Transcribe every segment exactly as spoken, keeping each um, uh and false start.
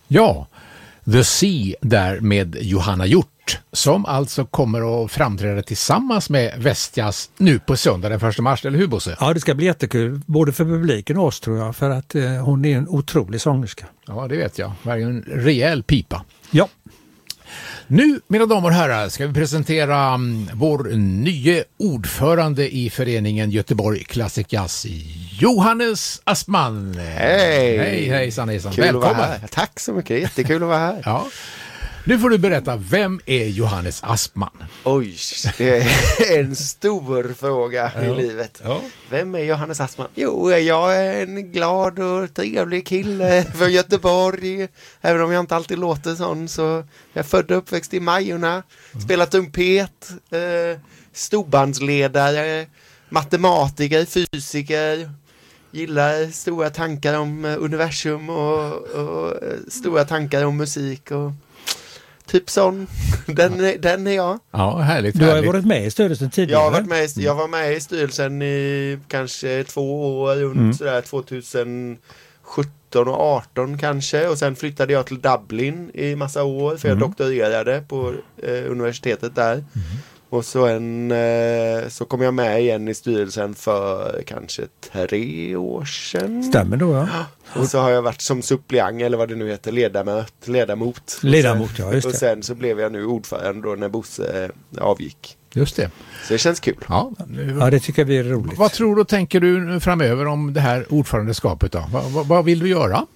Ja, The Sea där med Johanna Hjort, som alltså kommer att framträda tillsammans med Västjazz nu på söndag den första mars, eller hur Bosse? Ja, det ska bli jättekul, både för publiken och oss tror jag, för att eh, hon är en otrolig sångerska. Ja, det vet jag. Verkligen en rejäl pipa. Ja. Nu, mina damer och herrar, ska vi presentera um, vår nye ordförande i föreningen Göteborg Classic Jazz, Johannes Aspman. Hej! Hej, hejsan, hejsan. Kul Välkommen. att vara här. Tack så mycket, jättekul att vara här. Ja. Nu får du berätta, vem är Johannes Aspman? Oj, det är en stor fråga Ja. i livet. Ja. Vem är Johannes Aspman? Jo, jag är en glad och trevlig kille från Göteborg. Även om jag inte alltid låter sån, så jag är född och uppväxt i Majorna. Spelat trumpet, eh, storbandsledare, matematiker, fysiker. Gillar stora tankar om universum och, och stora tankar om musik och typ sån. Den, ja. den är jag. Ja, härligt. Du har härligt. ju varit med i styrelsen tidigare. Jag, har varit med, jag var med i styrelsen i kanske två år, runt mm. sådär tjugosjutton och arton kanske. Och sen flyttade jag till Dublin i massa år, för jag mm. doktorerade på eh, universitetet där. Mm. Och så, en, eh, så kom jag med igen i styrelsen för kanske tre år sedan. Stämmer då, ja. Och så har jag varit som suppleant, eller vad det nu heter, ledamot. Ledamot, ledamot ja, just det. Och sen så blev jag nu ordförande då när Bosse eh, avgick. Just det. Så det känns kul. Ja, ja, det tycker vi är roligt. Vad tror du och tänker du framöver om det här ordförandeskapet då? Vad, vad, vad vill du göra?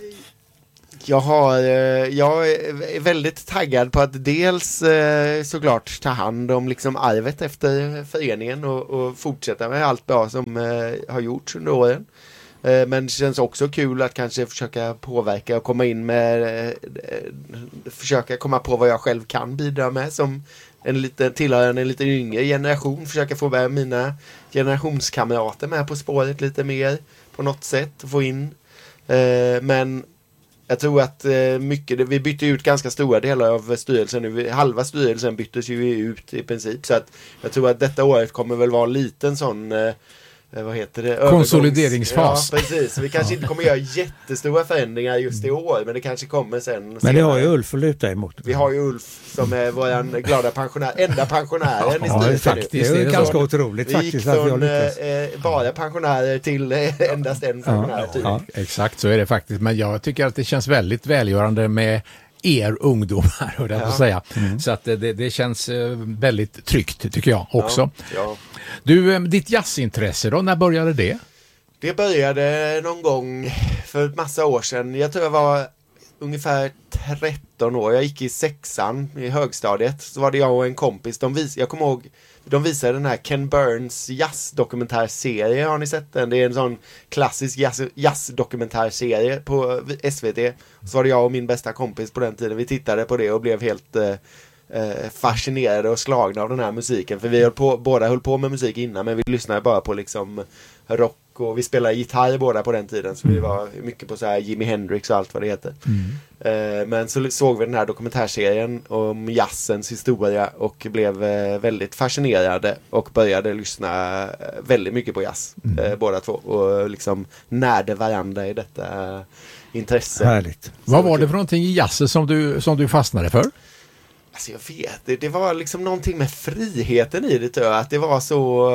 Jag, har, jag är väldigt taggad på att dels såklart ta hand om liksom arvet efter föreningen och, och fortsätta med allt bra som har gjorts under åren. Men det känns också kul att kanske försöka påverka och komma in med, försöka komma på vad jag själv kan bidra med som en lite, tillhörande en lite yngre generation. Försöka få med mina generationskamrater med på spåret lite mer på något sätt. Få in. Men jag tror att mycket, vi bytte ut ganska stora delar av styrelsen nu. Halva styrelsen byttes ju ut i princip. Så att jag tror att detta året kommer väl vara en liten sån, vad heter det? Konsolideringsfas. Ja, precis. Vi kanske inte kommer göra jättestora förändringar just i år, men det kanske kommer sen. Men det har ju Ulf att luta emot. Vi har ju Ulf som är våran glada pensionär, enda pensionären i styrelsen. Ja, faktiskt. Det är, det är ganska så otroligt vi faktiskt. gick att från vi eh, bara pensionärer till eh, endast en pensionär. Ja, typ. ja, exakt så är det faktiskt. Men jag tycker att det känns väldigt välgörande med er ungdomar, och det ja. säga. Mm. Så att det, det känns väldigt tryggt tycker jag också. Ja, ja. Du, ditt jazzintresse då, när började det? Det började någon gång för en massa år sedan. Jag tror jag var ungefär tretton år. Jag gick i sexan i högstadiet. Så var det jag och en kompis. De vis- jag kommer ihåg, de visade den här Ken Burns jazzdokumentärserie. Har ni sett den? Det är en sån klassisk jazz- jazzdokumentärserie på S V T. Så var det jag och min bästa kompis på den tiden. Vi tittade på det och blev helt eh, fascinerade och slagna av den här musiken. För vi höll på, båda höll på med musik innan, men vi lyssnade bara på liksom rock, och vi spelade gitarr båda på den tiden, så vi var mycket på så här Jimi Hendrix och allt vad det heter. Mm. Eh, men så såg vi den här dokumentärserien om jazzens historia och blev eh, väldigt fascinerade och började lyssna väldigt mycket på jazz, mm. eh, båda två, och liksom närde varandra i detta eh, intresse. Härligt. Vad var det för någonting i jazzen som du, som du fastnade för? Alltså jag vet, det, det var liksom någonting med friheten i det, tror jag. Att det var så,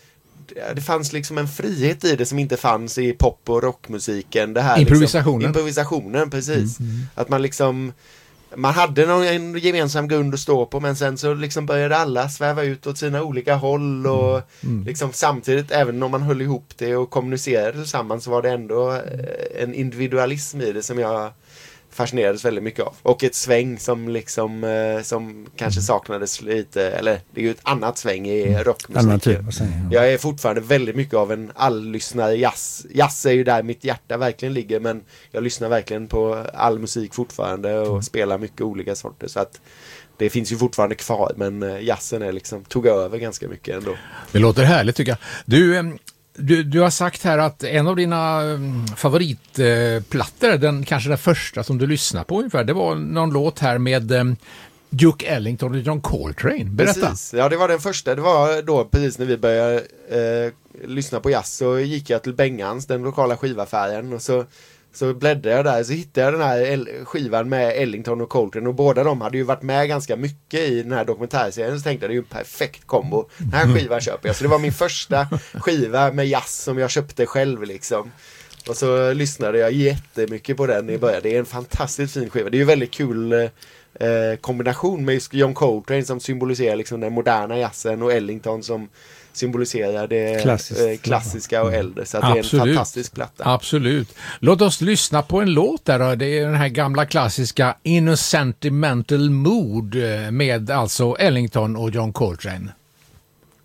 det fanns liksom en frihet i det som inte fanns i pop- och rockmusiken. Det här improvisationen. Liksom, improvisationen, precis. Mm, mm. Att man liksom, man hade någon, en gemensam grund att stå på, men sen så liksom började alla sväva ut åt sina olika håll och mm. liksom samtidigt, även om man höll ihop det och kommunicerade tillsammans, så var det ändå en individualism i det som jag fascinerades väldigt mycket av. Och ett sväng som liksom eh, som kanske saknades lite, eller det är ju ett annat sväng i rockmusiken. Typ, ja. Jag är fortfarande väldigt mycket av en all-lyssnare. Jazz, jazz är ju där mitt hjärta verkligen ligger, men jag lyssnar verkligen på all musik fortfarande och mm. spelar mycket olika sorter, så att det finns ju fortfarande kvar, men jazzen är liksom, tog över ganska mycket ändå. Det låter härligt tycker jag. Du, Du, du har sagt här att en av dina um, favoritplattor, uh, den kanske den första som du lyssnar på ungefär, det var någon låt här med um, Duke Ellington och John Coltrane. Berätta. Precis. Ja, det var den första. Det var då precis när vi började uh, lyssna på jazz, så gick jag till Bengans, den lokala skivaffären, och så Så bläddrade jag där, så hittade jag den här El- skivan med Ellington och Coltrane, och båda de hade ju varit med ganska mycket i den här dokumentärserien, så tänkte jag det är ju en perfekt kombo. Den här skivan köper jag. Så det var min första skiva med jazz som jag köpte själv liksom. Och så lyssnade jag jättemycket på den i början. Det är en fantastiskt fin skiva. Det är ju väldigt kul eh, kombination med John Coltrane som symboliserar liksom den moderna jazzen, och Ellington som symboliserar det eh, klassiska och äldre. Så att det är en fantastisk platta. Absolut. Låt oss lyssna på en låt där då. Det är den här gamla klassiska In a Sentimental Mood med alltså Ellington och John Coltrane.